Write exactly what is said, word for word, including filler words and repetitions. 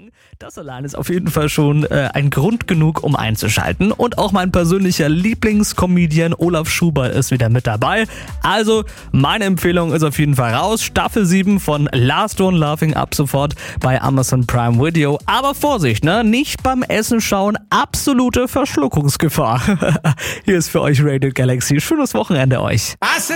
Das allein ist auf jeden Fall schon äh, ein Grund genug, um einzuschalten. Und auch mein persönlicher Lieblingscomedian Olaf Schubert ist wieder mit dabei. Also meine Empfehlung ist auf jeden Fall raus. Staffel sieben von Last One Laughing ab sofort bei Amazon Prime Video. Aber Vorsicht, ne? Nicht beim Essen schauen. Absolute Verschluckungsgefahr. Hier ist für euch Radio Galaxy. Schönes Wochenende euch.